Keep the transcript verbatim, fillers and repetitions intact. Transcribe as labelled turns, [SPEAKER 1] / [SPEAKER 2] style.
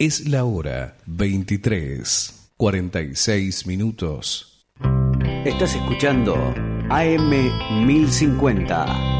[SPEAKER 1] Es la hora veintitrés, cuarenta y seis minutos.
[SPEAKER 2] Estás escuchando A M mil cincuenta.